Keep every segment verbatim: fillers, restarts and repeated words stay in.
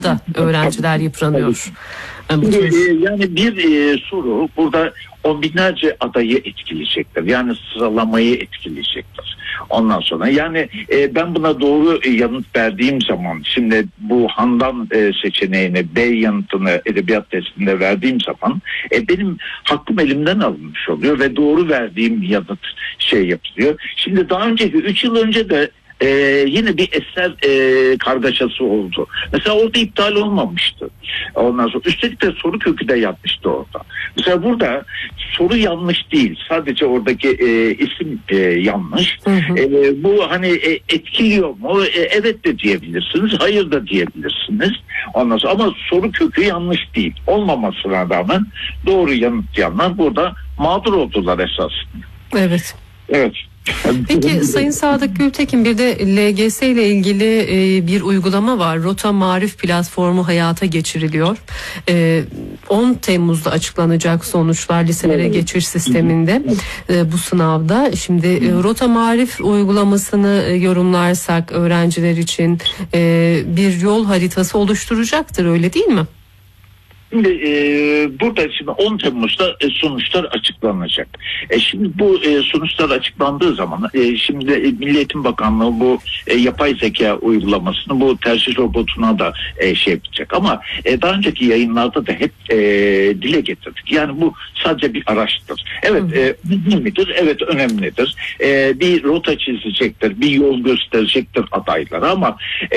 da öğrenciler yıpranıyor. Şimdi, e, yani bir e, soru burada on binlerce adayı etkileyecektir. Yani sıralamayı etkileyecektir. Ondan sonra yani e, ben buna doğru e, yanıt verdiğim zaman, şimdi bu Handan e, seçeneğini, B yanıtını edebiyat testinde verdiğim zaman e, benim hakkım elimden alınmış oluyor ve doğru verdiğim yanıt şey yapılıyor. Şimdi daha önceki üç yıl önce de Ee, yine bir eser e, kargaşası oldu. Mesela orada iptal olmamıştı. Ondan sonra üstelik de soru kökü de yanlıştı orada. Mesela burada soru yanlış değil. Sadece oradaki e, isim e, yanlış. Hı hı. E, bu hani e, etkiliyor mu? E, evet de diyebilirsiniz. Hayır da diyebilirsiniz. Ondan sonra, ama soru kökü yanlış değil. Olmamasına rağmen doğru yanıtlayanlar burada mağdur oldular esasında. Evet. Evet. Peki Sayın Sadık Gültekin, bir de L G S ile ilgili e, bir uygulama var. Rota Marif platformu hayata geçiriliyor. E, on Temmuz'da açıklanacak sonuçlar liselere geçiş sisteminde e, bu sınavda. Şimdi e, Rota Marif uygulamasını e, yorumlarsak öğrenciler için e, bir yol haritası oluşturacaktır, öyle değil mi? Şimdi e, burada şimdi on Temmuz'da e, sonuçlar açıklanacak. E, şimdi bu e, sonuçlar açıklandığı zaman e, şimdi e, Milli Eğitim Bakanlığı bu e, yapay zeka uygulamasını bu tercih robotuna da e, şey yapacak. Ama e, daha önceki yayınlarda da hep e, dile getirdik. Yani bu sadece bir araçtır. Evet, e, önemlidir. Evet, önemlidir. E, bir rota çizecektir, bir yol gösterecektir adaylara, ama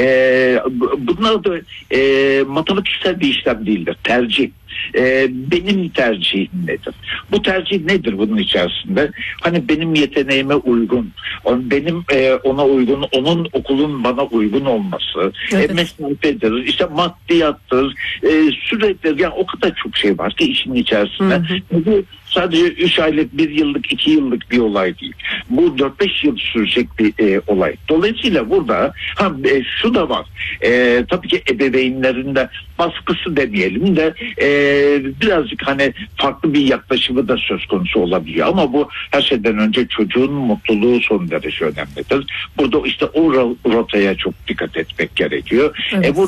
e, bunlar da e, matematiksel bir işlem değildir. Tercih. Ee, benim tercihim nedir? Bu tercih nedir bunun içerisinde? Hani benim yeteneğime uygun, benim e, ona uygun, onun okulun bana uygun olması, evet. e, mesafedir, işte maddiyattır, e, sürekli, yani o kadar çok şey var ki işin içerisinde. Hı hı. Bu sadece üç aylık, bir yıllık, iki yıllık bir olay değil. Bu dört beş yıl sürecek bir e, olay. Dolayısıyla burada ha, e, şu da var. E, tabii ki ebeveynlerin de baskısı demeyelim de e, birazcık hani farklı bir yaklaşımı da söz konusu olabiliyor. Ama bu her şeyden önce çocuğun mutluluğu son derece önemlidir. Burada işte o rotaya çok dikkat etmek gerekiyor. Evet. E, bu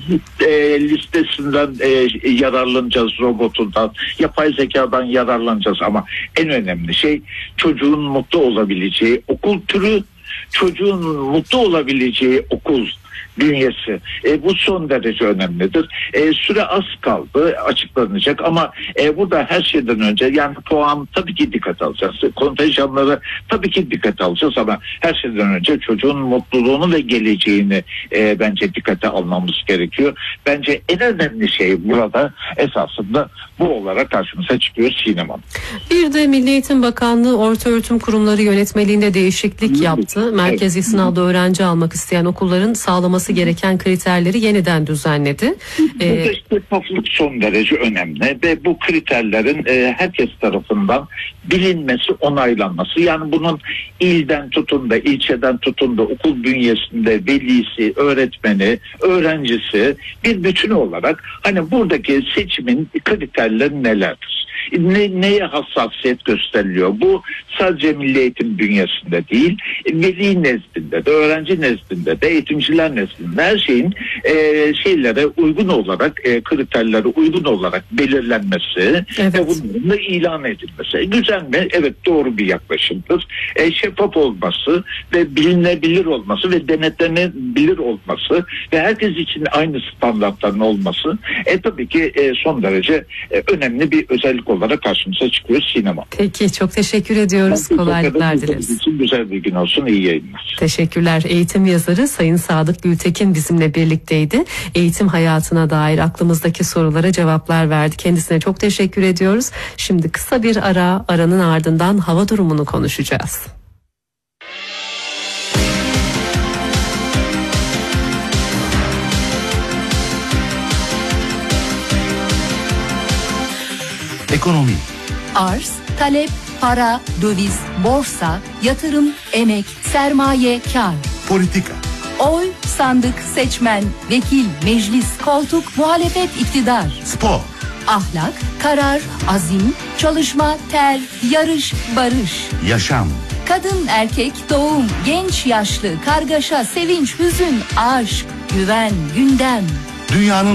e, listesinden e, yararlanacağız, robotundan, yapay zekadan yararlanacağız, ama en önemli şey çocuğun mutlu olabileceği okul türü, çocuğun mutlu olabileceği okul bünyesi. E, bu son derece önemlidir. E, süre az kaldı, açıklanacak, ama e, burada her şeyden önce yani puan tabii ki dikkat alacağız. Kontenjanları tabii ki dikkat alacağız, ama her şeyden önce çocuğun mutluluğunu ve geleceğini e, bence dikkate almamız gerekiyor. Bence en önemli şey burada esasında bu olarak karşımıza çıkıyor Sinem Hanım. Bir de Milli Eğitim Bakanlığı Ortaöğretim Kurumları yönetmeliğinde değişiklik yaptı. Merkezi evet. sınavda öğrenci almak isteyen okulların sağlaması gereken kriterleri yeniden düzenledi. Burada ee, şeffaflık son derece önemli ve bu kriterlerin e, herkes tarafından bilinmesi, onaylanması. Yani bunun ilden tutun da, ilçeden tutun da, okul bünyesinde velisi, öğretmeni, öğrencisi bir bütün olarak hani buradaki seçimin kriterleri nelerdir? Ne, neye hassasiyet gösteriliyor? Bu sadece milli eğitim bünyesinde değil, veli nezdinde de, öğrenci nezdinde de, eğitimciler nezdinde her şeyin e, şeylere uygun olarak, e, kriterlere uygun olarak belirlenmesi evet. ve bunların da ilan edilmesi. Güzel mi? Evet, doğru bir yaklaşımdır. E, şeffaf olması ve bilinebilir olması ve denetlenebilir olması ve herkes için aynı standartların olması e, tabii ki e, son derece e, önemli bir özellik olarak karşımıza çıkıyor sinema. Peki, çok teşekkür ediyoruz. Ben kolaylıklar dileriz. Için güzel bir gün olsun. İyi yayınlar. Teşekkürler. Eğitim yazarı Sayın Sadık Gültekin bizimle birlikteydi. Eğitim hayatına dair aklımızdaki sorulara cevaplar verdi. Kendisine çok teşekkür ediyoruz. Şimdi kısa bir ara, aranın ardından hava durumunu konuşacağız. Ekonomi. Arz, talep, para, döviz, borsa, yatırım, emek, sermaye, kar. Politika. Oy, sandık, seçmen, vekil, meclis, koltuk, muhalefet, iktidar. Spor. Ahlak, karar, azim, çalışma, ter, yarış, barış. Yaşam. Kadın, erkek, doğum, genç, yaşlı, kargaşa, sevinç, hüzün, aşk, güven, gündem. Dünyanın